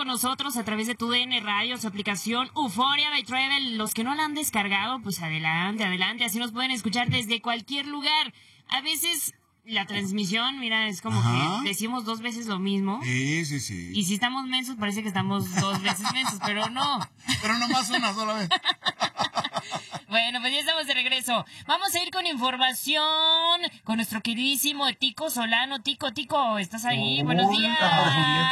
con nosotros a través de tu DN Radio, su aplicación Euphoria by Travel. Los que no la han descargado, pues adelante, adelante. Así nos pueden escuchar desde cualquier lugar. A veces la transmisión, mira, es como que decimos 2 veces lo mismo. Sí, sí, sí. Y si estamos mensos, parece que estamos 2 veces mensos, pero no. Pero nomás una sola vez. Bueno, pues ya estamos de regreso. Vamos a ir con información con nuestro queridísimo Tico Solano. Tico, ¿estás ahí? Buenos días. Ahí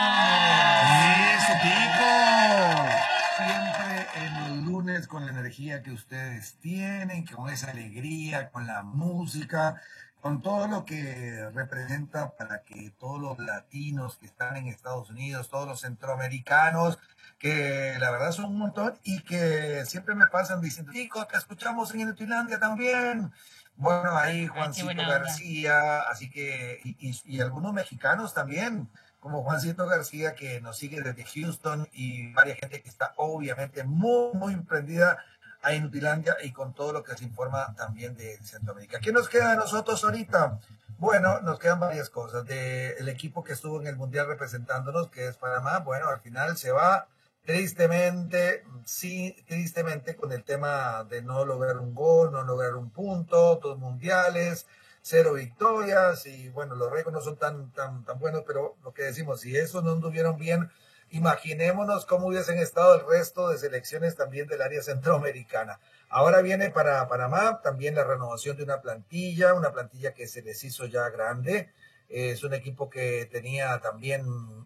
está. ¡Eso, Tico! Siempre en el lunes con la energía que ustedes tienen, con esa alegría, con la música, con todo lo que representa para que todos los latinos que están en Estados Unidos, todos los centroamericanos, que la verdad son un montón y que siempre me pasan diciendo, Tico, te escuchamos en Inutilandia también. Bueno, ahí Juancito García, así que, y algunos mexicanos también, como Juancito García, que nos sigue desde Houston, y varias gente que está obviamente muy, muy emprendida a Inutilandia y con todo lo que se informa también de Centroamérica. ¿Qué nos queda de nosotros ahorita? Bueno, nos quedan varias cosas. Del equipo que estuvo en el Mundial representándonos, que es Panamá, bueno, al final se va tristemente, sí, tristemente con el tema de no lograr un gol, no lograr un punto, 2 mundiales, 0 victorias, y bueno, los récords no son tan buenos, pero lo que decimos, si eso no anduvieron bien, imaginémonos cómo hubiesen estado el resto de selecciones también del área centroamericana. Ahora viene para Panamá también la renovación de una plantilla que se les hizo ya grande. Es un equipo que tenía también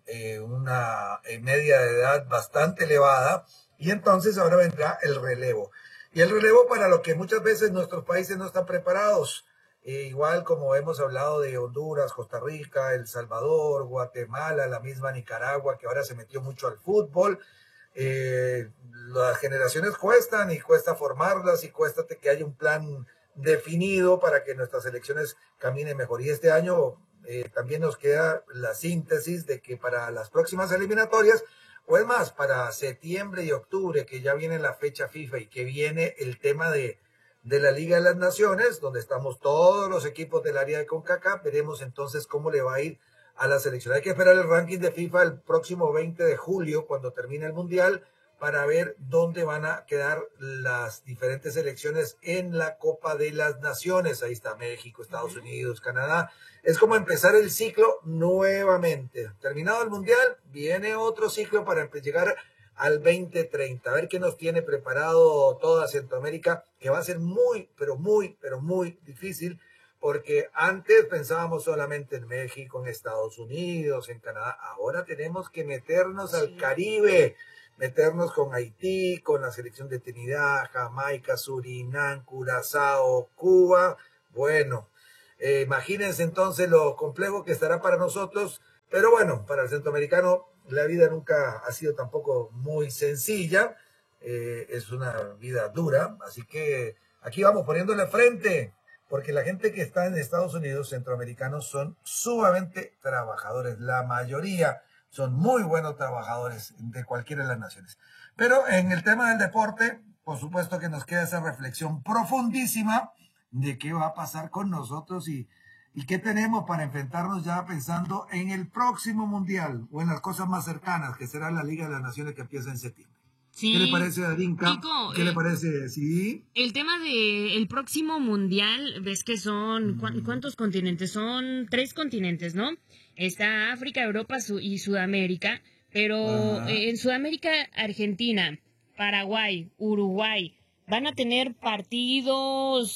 una media de edad bastante elevada, y entonces ahora vendrá el relevo. Y el relevo para lo que muchas veces nuestros países no están preparados. Igual como hemos hablado de Honduras, Costa Rica, El Salvador, Guatemala, la misma Nicaragua, que ahora se metió mucho al fútbol. Las generaciones cuestan, y cuesta formarlas, y cuesta que haya un plan definido para que nuestras elecciones caminen mejor. Y este año también nos queda la síntesis de que para las próximas eliminatorias, o es más, para septiembre y octubre, que ya viene la fecha FIFA y que viene el tema de la Liga de las Naciones, donde estamos todos los equipos del área de CONCACAF, veremos entonces cómo le va a ir a la selección. Hay que esperar el ranking de FIFA el próximo 20 de julio, cuando termine el Mundial, para ver dónde van a quedar las diferentes selecciones en la Copa de las Naciones. Ahí está México, Estados Unidos, Canadá. Es como empezar el ciclo nuevamente. Terminado el Mundial, viene otro ciclo para llegar al 2030. A ver qué nos tiene preparado toda Centroamérica, que va a ser muy, pero muy difícil, porque antes pensábamos solamente en México, en Estados Unidos, en Canadá. Ahora tenemos que meternos al Caribe, meternos con Haití, con la selección de Trinidad, Jamaica, Surinam, Curazao, Cuba. Bueno, imagínense entonces lo complejo que estará para nosotros, pero bueno, para el centroamericano la vida nunca ha sido tampoco muy sencilla, es una vida dura, así que aquí vamos poniéndole frente, porque la gente que está en Estados Unidos, centroamericanos, son sumamente trabajadores, la mayoría son muy buenos trabajadores de cualquiera de las naciones. Pero en el tema del deporte, por supuesto que nos queda esa reflexión profundísima de qué va a pasar con nosotros y qué tenemos para enfrentarnos ya pensando en el próximo Mundial o en las cosas más cercanas, que será la Liga de las Naciones, que empieza en septiembre. Sí. ¿Qué le parece, Adinka? ¿Qué le parece? Sí. El tema del próximo Mundial, ves que son, ¿cuántos continentes? Son 3 continentes, ¿no? Está África, Europa y Sudamérica, pero en Sudamérica, Argentina, Paraguay, Uruguay, van a tener partidos,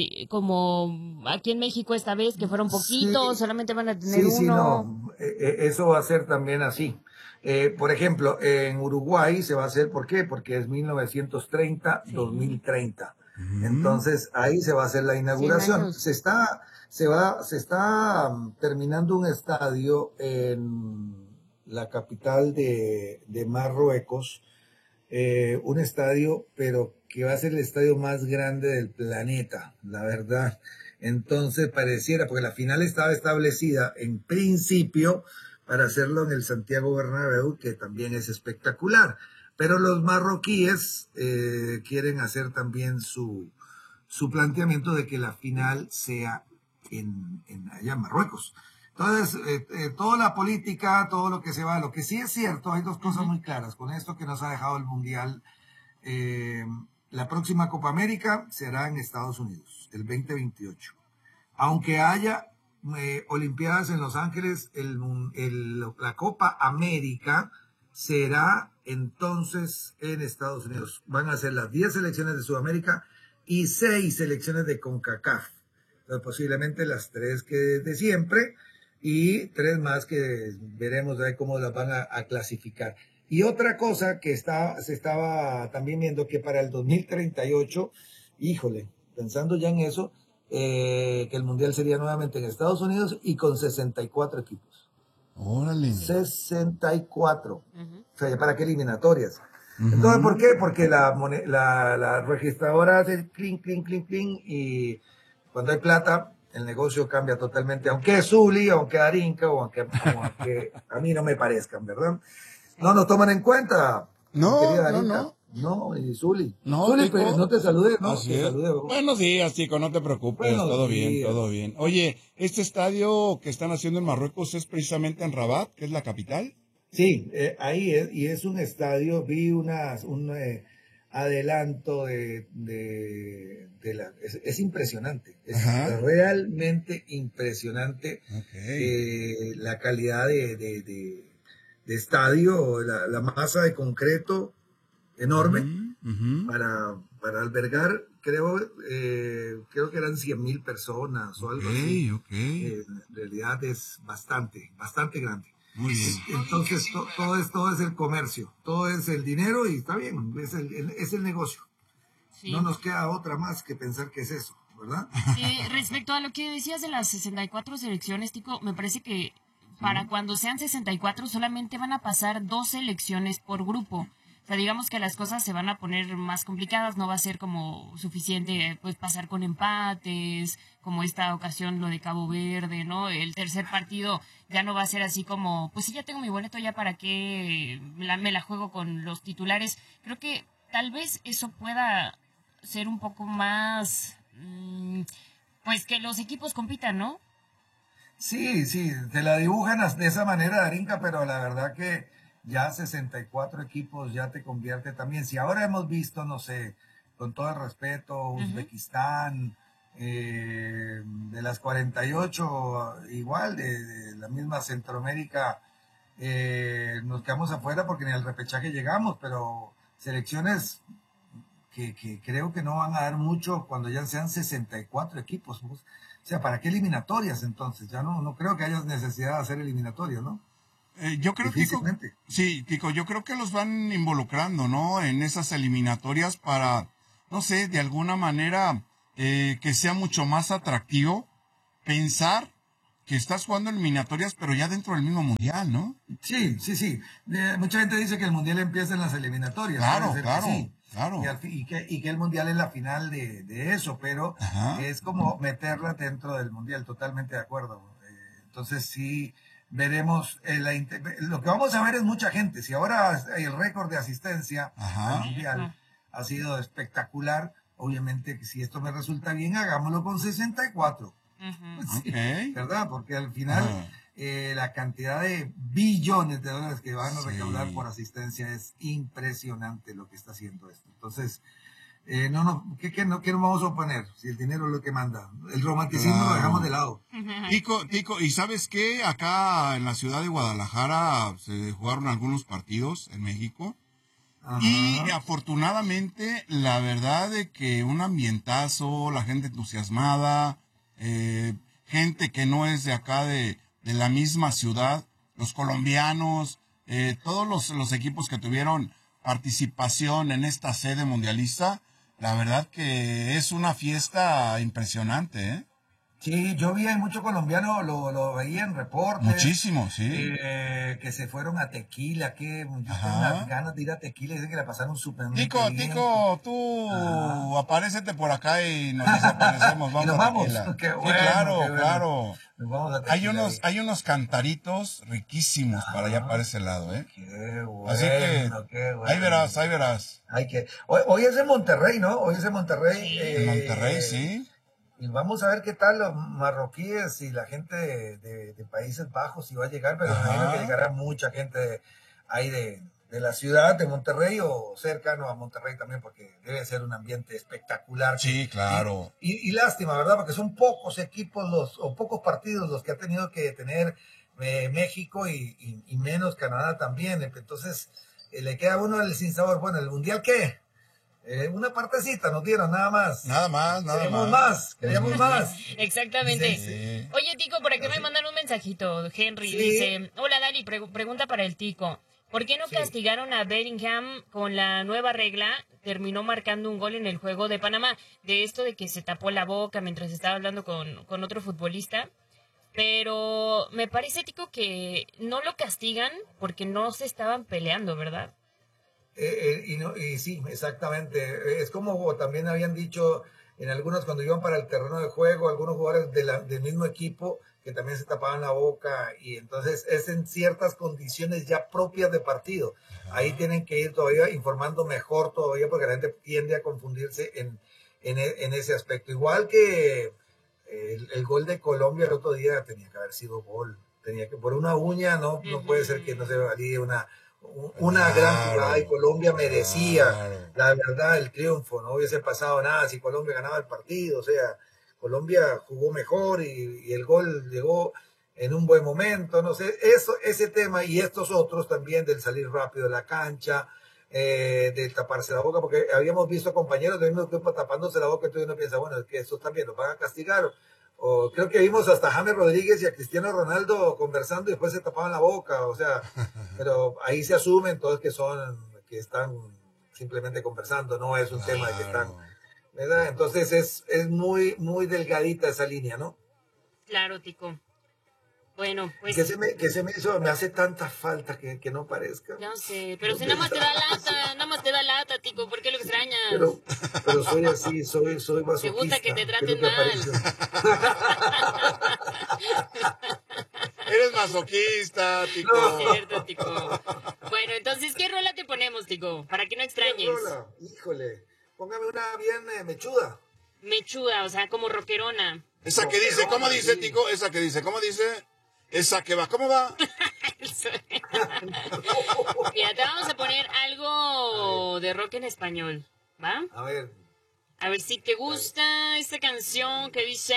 como aquí en México esta vez, que fueron poquitos, sí, solamente van a tener uno. Sí, no, eso va a ser también así. Por ejemplo, en Uruguay se va a hacer, ¿por qué? Porque es 1930-2030. Sí. Entonces, ahí se va a hacer la inauguración. Se está terminando un estadio en la capital de Marruecos, un estadio, pero que va a ser el estadio más grande del planeta, la verdad. Entonces pareciera, porque la final estaba establecida en principio para hacerlo en el Santiago Bernabéu, que también es espectacular, pero los marroquíes quieren hacer también su planteamiento de que la final sea allá en Marruecos. Entonces, toda la política, todo lo que se va, lo que sí es cierto, hay dos cosas muy claras. Con esto que nos ha dejado el Mundial, la próxima Copa América será en Estados Unidos, el 2028. Aunque haya Olimpiadas en Los Ángeles, la Copa América será entonces en Estados Unidos. Van a ser las 10 selecciones de Sudamérica y 6 selecciones de CONCACAF. Entonces, posiblemente las 3 que de siempre y 3 más que veremos ahí cómo las van a clasificar. Y otra cosa que se estaba también viendo, que para el 2038, híjole, pensando ya en eso, que el Mundial sería nuevamente en Estados Unidos y con 64 equipos. Órale. 64. O sea, ¿para qué eliminatorias? Entonces, ¿por qué? Porque la registradora hace clink, clink, clink, clink, y cuando hay plata, el negocio cambia totalmente, aunque es Zuli, aunque Arinca, o aunque a mí no me parezcan, ¿verdad? No nos toman en cuenta. No. No, y Zuli. No, Zuli, Tico. pues, no te saludé, ¿no? Así te es. saludé, ¿verdad? Buenos días, Tico, no te preocupes, Buenos todo bien, días. todo bien. Oye, este estadio que están haciendo en Marruecos es precisamente en Rabat, que es la capital. Sí, ahí es, y es un estadio, vi un adelanto es impresionante, es Ajá. realmente impresionante la calidad de estadio, la masa de concreto enorme para albergar, creo que eran 100,000 personas o algo así. En realidad es bastante grande. Muy bien. Entonces, todo es el comercio, todo es el dinero y está bien, es el negocio. Sí. No nos queda otra más que pensar que es eso, ¿verdad? Respecto a lo que decías de las 64 selecciones, Tico, me parece que para cuando sean 64 solamente van a pasar 2 selecciones por grupo. O sea, digamos que las cosas se van a poner más complicadas, no va a ser como suficiente pues pasar con empates, como esta ocasión lo de Cabo Verde, ¿no? El tercer partido ya no va a ser así como, pues sí, ya tengo mi boleto, ya para qué me la juego con los titulares. Creo que tal vez eso pueda ser un poco más, pues que los equipos compitan, ¿no? Sí, te la dibujan de esa manera, Darinka, pero la verdad que ya 64 equipos ya te convierte también. Si ahora hemos visto, no sé, con todo el respeto, Uzbekistán, de las 48, igual, de la misma Centroamérica, nos quedamos afuera porque ni al repechaje llegamos, pero selecciones que creo que no van a dar mucho cuando ya sean 64 equipos. O sea, ¿para qué eliminatorias entonces? Ya no creo que haya necesidad de hacer eliminatorias, ¿no? Yo creo, Tico, Tico, yo creo que los van involucrando, ¿no? En esas eliminatorias para, no sé, de alguna manera que sea mucho más atractivo pensar que estás jugando eliminatorias, pero ya dentro del mismo mundial, ¿no? Sí. Mucha gente dice que el mundial empieza en las eliminatorias. Claro. Y que el mundial es la final de eso, pero es como meterla dentro del mundial, totalmente de acuerdo. Entonces sí, veremos, lo que vamos a ver es mucha gente. Si ahora el récord de asistencia al mundial ha sido espectacular, obviamente si esto me resulta bien, hagámoslo con 64. Sí, ¿verdad? Porque al final la cantidad de billones de dólares que van a recaudar por asistencia es impresionante lo que está haciendo esto. Entonces, ¿qué nos vamos a oponer? Si el dinero es lo que manda. El romanticismo lo dejamos de lado. Tico, ¿y sabes qué? Acá en la ciudad de Guadalajara se jugaron algunos partidos en México. Y afortunadamente, la verdad de que un ambientazo, la gente entusiasmada, gente que no es de acá de la misma ciudad, los colombianos, todos los equipos que tuvieron participación en esta sede mundialista, la verdad que es una fiesta impresionante, ¿eh? Sí, yo vi hay muchos colombianos, lo veía en reportes. Muchísimo, sí. Que se fueron a Tequila, que yo tengo unas ganas de ir a Tequila, dicen que la pasaron súper bien. Tico, tú aparécete por acá y nos desaparecemos. Vamos, y nos vamos. Qué bueno, sí, claro. Nos vamos a Tequila, hay unos cantaritos riquísimos para allá, para ese lado, ¿eh? Qué bueno. Así que ahí verás. Hoy es en Monterrey, ¿no? Hoy es en Monterrey. En Monterrey, sí. Y vamos a ver qué tal los marroquíes y la gente de Países Bajos si va a llegar, pero me imagino que llegará mucha gente ahí de la ciudad de Monterrey o cercano a Monterrey también, porque debe ser un ambiente espectacular. Sí, claro. Y lástima, ¿verdad? Porque son pocos equipos o pocos partidos los que ha tenido que tener México y menos Canadá también. Entonces, le queda a uno el sinsabor. Bueno, ¿el Mundial qué? Una partecita nos dieron, nada más. Queríamos más. Exactamente. Sí. Oye, Tico, por aquí me mandan un mensajito. Henry dice, hola, Dani, pregunta para el Tico. ¿Por qué no castigaron a Bellingham con la nueva regla? Terminó marcando un gol en el juego de Panamá. De esto de que se tapó la boca mientras estaba hablando con otro futbolista. Pero me parece, Tico, que no lo castigan porque no se estaban peleando, ¿verdad? Y sí, exactamente. Es como también habían dicho en algunos cuando iban para el terreno de juego, algunos jugadores del mismo equipo que también se tapaban la boca, y entonces es en ciertas condiciones ya propias de partido. Ahí tienen que ir todavía informando mejor todavía, porque la gente tiende a confundirse en ese aspecto. Igual que el gol de Colombia el otro día tenía que haber sido gol. Tenía que, por una uña, no puede ser que no se valide una gran jugada, y Colombia merecía, la verdad, el triunfo. No hubiese pasado nada si Colombia ganaba el partido. O sea, Colombia jugó mejor y el gol llegó en un buen momento. No sé, ese tema y estos otros también, del salir rápido de la cancha, de taparse la boca, porque habíamos visto compañeros del mismo equipo tapándose la boca. Entonces uno piensa, bueno, es que estos también los van a castigar. O creo que vimos hasta a James Rodríguez y a Cristiano Ronaldo conversando y después se tapaban la boca. O sea, pero ahí se asumen todos que están simplemente conversando, no es un tema de que están, ¿verdad? Entonces es muy, muy delgadita esa línea, ¿no? Claro, Tico. Bueno, pues... me hace tanta falta que no parezca. No sé, pero si nada más te da lata, Tico, ¿por qué lo extrañas? Pero soy así, soy masoquista. Te gusta que te traten mal. Eres masoquista, Tico. No es cierto, Tico. Bueno, entonces, ¿qué rola te ponemos, Tico? Para que no extrañes. Híjole, póngame una bien mechuda. Mechuda, o sea, como rockerona. Esa que dice, ¿cómo dice, Tico? Esa que dice, ¿cómo dice? Esa que va, ¿cómo va? Mira, te vamos a poner algo de rock en español, ¿va? A ver si te gusta esta canción que dice...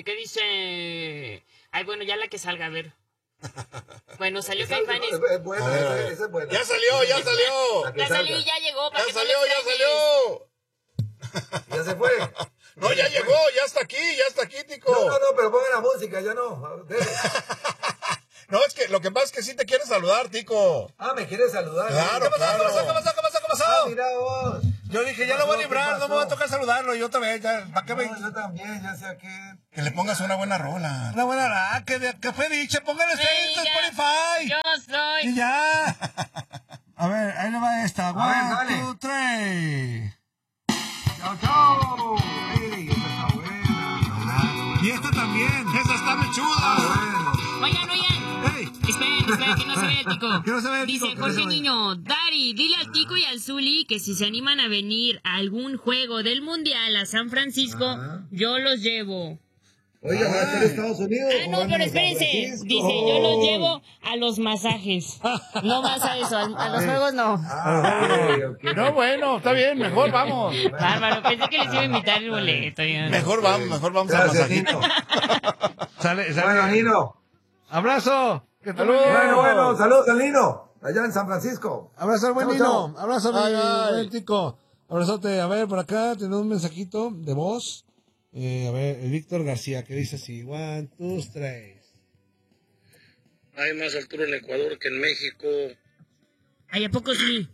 Ay, bueno, ya la que salga, a ver. Bueno, salió Caifanes. Es buena, esa es buena. Ya salió. Ya salió y ya llegó. Ya salió. Ya se fue. No, ya llegó, ya está aquí, Tico. No, pero pongan la música, ya no. No, es que lo que pasa es que sí te quiere saludar, Tico. Ah, ¿me quieres saludar? Claro, ¿Qué pasó? Ah, mira vos. Yo dije, ya lo voy a librar, no me va a tocar saludarlo. Y otra vez, ya, ¿para qué me...? Yo también, ya sé que le pongas una buena rola. Una buena rola, que fue dicha, póngale ustedes en Spotify. Yo soy. Y ya. A ver, ahí le va esta. Dale. 1, 2, 3. ¡Chao! ¡Ey, esta está buena! Y esta también. Esa está mechuda. Oigan. Hey. Espera, que no se vea, Tico. Que no se vea, Tico, Dice que no se Jorge vea. Niño, Dari, dile al Tico y al Zuli que si se animan a venir a algún juego del Mundial a San Francisco, yo los llevo. Oiga, ¿va a estar en Estados Unidos? Ah, no, pero espérense. Dice, yo los llevo a los masajes. No más a eso, a los juegos no. Okay. No, bueno, está bien, mejor vamos. Bárbaro, pensé que les iba a invitar el boleto. Mejor vamos Gracias, a Nino. Sale. Bueno, Nino. Abrazo. Que te Bueno, saludos al Nino, allá en San Francisco. Abrazo al buen Chao, Nino. chao. Abrazo Ay, mi ay. buen Tico. Abrazote. A ver, por acá tenemos un mensajito de voz. A ver, el Víctor García, que dice así. 1, 2, 3. Hay más altura en Ecuador que en México. Ay, ¿a poco sí?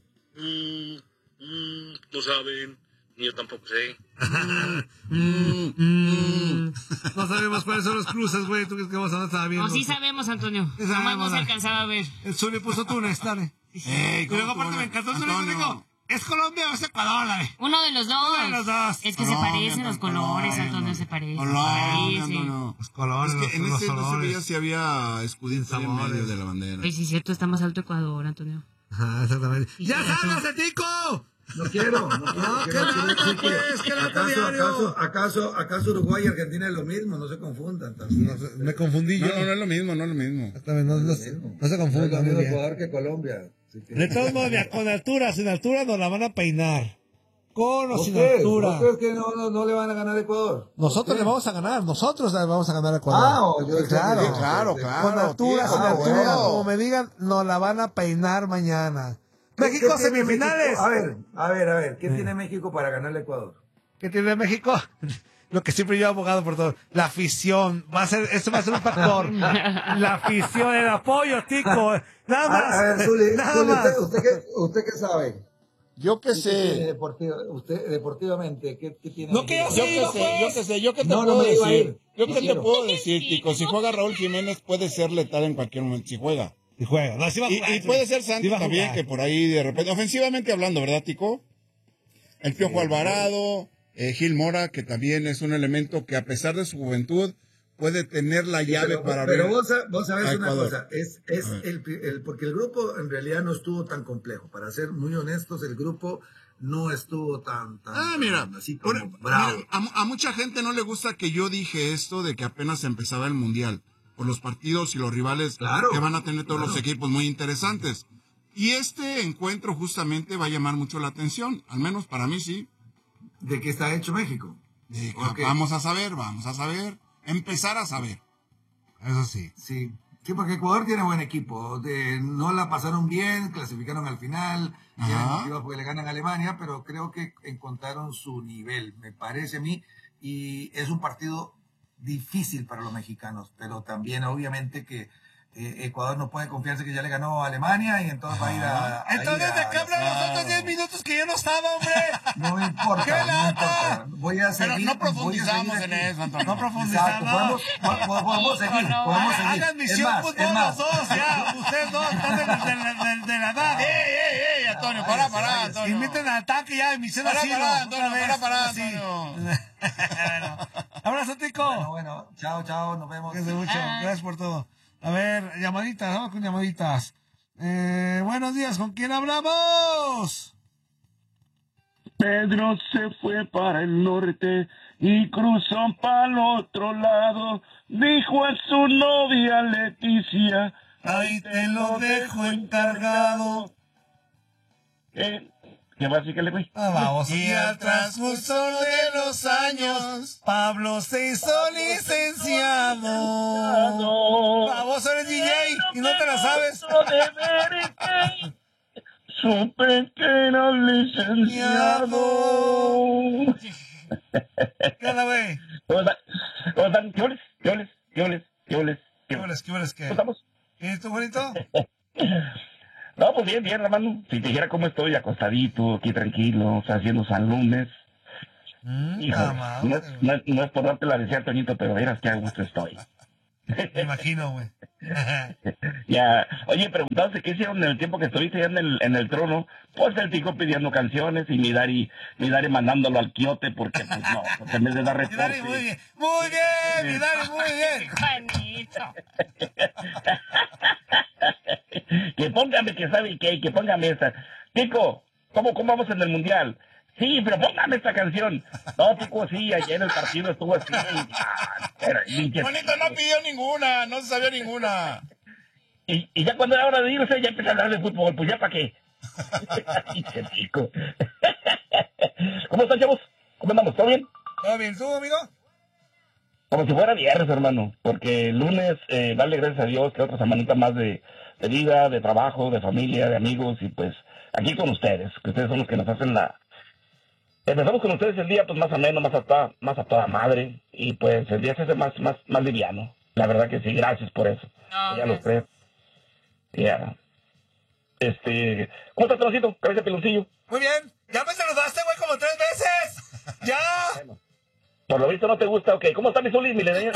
No saben, ni yo tampoco sé. No sabemos cuáles son los cruces, güey. ¿Tú crees que vamos a estar viendo? No, sí sabemos, Antonio. Sí No sabemos, hemos ¿no? alcanzado a ver. El Zuli puso Túnez, dale. Y luego aparte me encantó el Zuli, dijo, ¿es Colombia o es Ecuador, dale? Uno de los dos. Uno de los dos. Es que se parecen los colores, Antonio, se parecen. Los colores, Es que en los este no se veía olores. si había escudito en Sabores. medio de la bandera. Pues sí, cierto, está más alto Ecuador, Antonio. Ajá, exactamente. Sí, ¡Ya cierto. sálgase, Tico! No quiero decir que acaso Uruguay y Argentina es lo mismo, no se confundan también. Me confundí yo. No es lo mismo, no es lo mismo. Exactamente, no se confundan. No es lo mismo Ecuador que Colombia. De todos modos, mira, con altura, sin altura nos la van a peinar. Con o sin ¿Ustedes? altura. ¿Ustedes que no le van a ganar a Ecuador? Nosotros le vamos a ganar, nosotros le vamos a ganar a Ecuador. Claro. Con altura, sin altura, bueno. como me digan, nos la van a peinar mañana. México ¿Qué tiene semifinales. México? A ver, ¿qué tiene México para ganarle a Ecuador? ¿Qué tiene México? Lo que siempre yo he abogado por todo. La afición. Eso va a ser un factor. La afición, el apoyo, Tico. Nada más. A ver, Zuli, nada más. ¿Usted qué sabe? Yo qué sé. Usted deportivamente, ¿qué tiene? No, que yo Yo qué te No, puedo no me iba a decir. ir. Yo No qué te quiero. puedo decir, Tico. Si juega Raúl Jiménez puede ser letal en cualquier momento. Si juega. Y juega. No, sí va a jugar, Y puede ser sí Santos va a también, jugar. que por ahí de repente, ofensivamente hablando, ¿verdad, Tico? El Piojo Alvarado, Gil Mora, que también es un elemento que a pesar de su juventud puede tener la llave para pero abrir vos sabés a una Ecuador. cosa, porque el grupo en realidad no estuvo tan complejo. Para ser muy honestos, el grupo no estuvo tan Mira, así como bravo. mira, a mucha gente no le gusta que yo dije esto de que apenas empezaba el Mundial, por los partidos y los rivales Claro, que van a tener todos claro. los equipos muy interesantes. Y este encuentro justamente va a llamar mucho la atención, al menos para mí sí. ¿De qué está hecho México? Ok. Vamos a saber, empezar a saber. Eso sí. Sí, porque Ecuador tiene buen equipo. No la pasaron bien, clasificaron al final, tienen motivos porque le ganan a Alemania, pero creo que encontraron su nivel, me parece a mí, y es un partido difícil para los mexicanos, pero también obviamente que Ecuador no puede confiarse que ya le ganó a Alemania y entonces va a ir a... Entonces, ¿de qué hablan los otros 10 minutos que yo no estaba, hombre? No importa. Voy a seguir. Pero no profundizamos voy a en seguir eso, Antonio. No profundizamos. Exacto, podemos seguir. Hagan misión Es fútbol más, los dos, ya. Ustedes dos están de la nada. ¡Ey, Antonio! Pará, Antonio. Inviten al ataque ya, misión así. Pará, Antonio. Abrazo, Tico. Bueno, chao, nos vemos. Cuídense mucho. Gracias por todo. A ver, llamaditas, vamos con llamaditas. Buenos días, ¿con quién hablamos? Pedro se fue para el norte y cruzó para el otro lado. Dijo a su novia Leticia, Ahí te lo dejo encargado. ¿Qué va a decir que le fui? Vamos. Y al transcurso de los años, Pablo se hizo licenciado. Vamos, eres DJ y no te la sabes. Supe que era licenciado. ¿Qué onda, güey? ¿Cómo están? ¿Qué oles? ¿Qué? ¿Cómo estamos? ¿Y tú, bonito? No, pues bien, hermano. Si te dijera cómo estoy, acostadito, aquí tranquilo, o sea, haciendo San Lunes. Hijo, no es por darte la desea, Toñito, pero verás que a gusto estoy. Me imagino, güey. Ya, oye, preguntaste qué hicieron en el tiempo que estuviste ya en el trono. Pues el Tico pidiendo canciones y mi Dari mandándolo al quiote porque, pues no, porque en vez de dar Mi Dari, reporte. muy bien, mi Dari, muy bien. Juanito. Que póngame que sabe que póngame esta. Tico, ¿cómo vamos en el mundial? Sí, pero póngame esta canción. No, Tico, sí, ayer el partido estuvo así. Juanito no pidió ninguna, no se sabía ninguna. Y ya cuando era hora de irse, ya empecé a hablar de fútbol, pues ya para qué. Pinche Tico. ¿Cómo están, chavos? ¿Cómo andamos? ¿Todo bien? ¿Todo bien, tú, amigo? Como si fuera viernes, hermano, porque el lunes, darle gracias a Dios que otra semanita más de vida, de trabajo, de familia, de amigos, y pues aquí con ustedes, que ustedes son los que nos hacen empezamos con ustedes el día pues más ameno, más a toda madre, y pues el día se hace más liviano. La verdad que sí, gracias por eso. No, Ya los tres. Ya. ¿Cómo estás, Trocito? Cabeza piloncillo. Muy bien. Ya me saludaste, güey, como 3 veces. ¡Ya! Bueno, por lo visto no te gusta, ok. ¿Cómo está mi Zuli?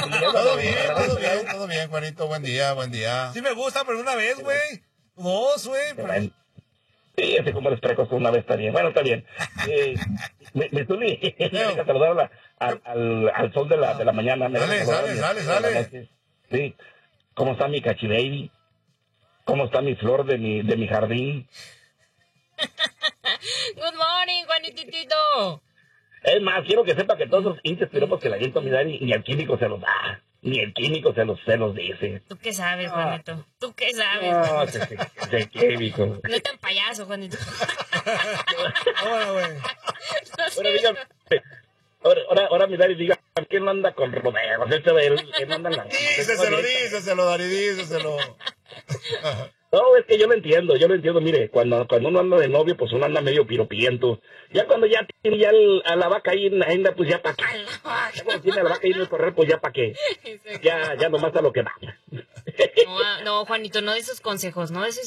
Todo bien, Juanito, buen día. Sí me gusta, pero una vez, güey. 2, güey. Bueno. Sí, así como les precoz una vez está bien. Bueno, está bien. Mi Zuli, deja saludar al sol de la mañana. Sale. Sí. ¿Cómo está mi cachibaby? ¿Cómo está mi flor de mi jardín? Good morning. Juanititito. Es más, quiero que sepa que todos los hinches piropos que le aviento a mi Dari, ni el químico se los da. Ni el químico se los dice. ¿Tú qué sabes, Juanito? ¿Tú qué sabes? No, ese químico. No es tan payaso, Juanito. Ahora, güey. Ahora, dígame. Ahora mi Dari diga, ¿quién no anda con rodeos? Él no anda en la... Díceselo, Dari, díceselo. No, es que yo lo entiendo, mire, cuando uno anda de novio, pues uno anda medio piropiento. Ya cuando ya tiene ya a la vaca ahí, pues ya para qué. Ya cuando tiene a la vaca ahí en el correr, pues ya para qué. Ya nomás a lo que va. No, Juanito, no de esos consejos, No, El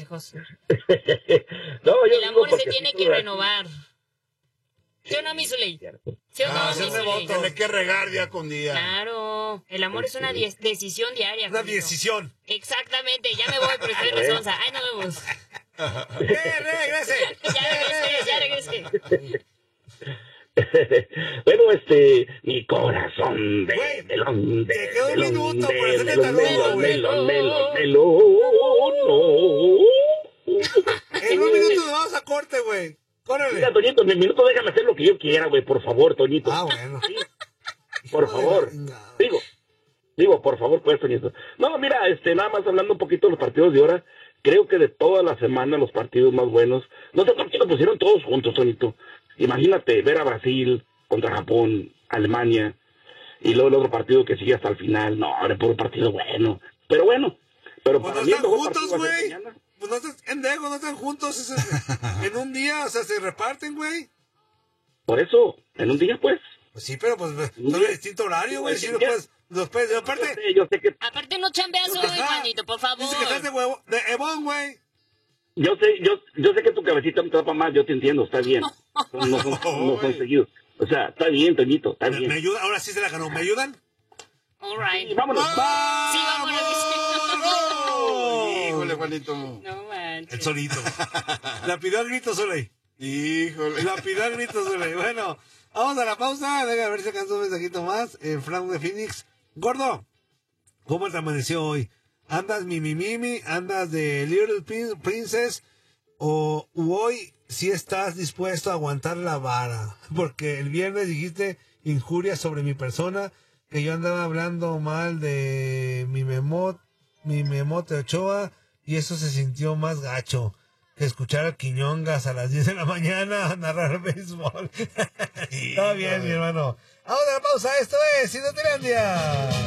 yo amor digo se tiene que renovar. ¿Sí o no, mi Zuley? ¿Sí o no, mi Zuley? Tiene que regar día con día. Claro, el amor es una decisión diaria. Una Juanito. decisión. Exactamente, ya me voy, pero estoy rezonza. Ay, nos vemos. Regrese. Ya regresé. Bueno, mi corazón de melón, te quedó un minuto por hacerte tan loco, güey. melón. En un minuto nos vamos a corte, güey. Córrele. Mira, Toñito, en mi minuto déjame hacer lo que yo quiera, güey, por favor, Toñito. Bueno. Sí, por favor. Digo, por favor, pues, Toñito. No, mira, nada más hablando un poquito de los partidos de ahora, creo que de toda la semana los partidos más buenos, no sé por qué lo pusieron todos juntos, Toñito. Imagínate ver a Brasil contra Japón, Alemania, y luego el otro partido que sigue hasta el final. No, era puro partido bueno. Pero pues para no mí el están mejor juntos, partido va a ser güey. mañana. Pues no están, pendejo, no están juntos en un día, o sea, se reparten, güey. Por eso, en un día, pues. Pues sí, pero pues no es distinto horario, güey. Sí, después, aparte. Yo sé que Aparte no chambeas hoy, Juanito, por favor. Dice que estás de Ebon, güey. yo sé que tu cabecita me tapa más, yo te entiendo, está bien. No son seguidos. O sea, está bien, Toñito, está bien. ¿Me ayuda? Ahora sí se la ganó. ¿Me ayudan? All right. Sí, vámonos. Sí, vámonos. Híjole, Juanito. No manches. El solito. La pidió al grito, Soley. Híjole. La pidió al grito, Soley. Bueno, vamos a la pausa. Venga, a ver si alcanzó un mensajito más. Frank de Phoenix. Gordo, ¿cómo te amaneció hoy? ¿Andas mimimimi? ¿Andas de Little Princess? ¿O hoy sí estás dispuesto a aguantar la vara? Porque el viernes dijiste injurias sobre mi persona, que yo andaba hablando mal de mi Memote Ochoa, y eso se sintió más gacho que escuchar a Quiñongas a las 10 de la mañana a narrar béisbol. Está bien, mi hermano. Ahora pausa, esto es Inutilandia.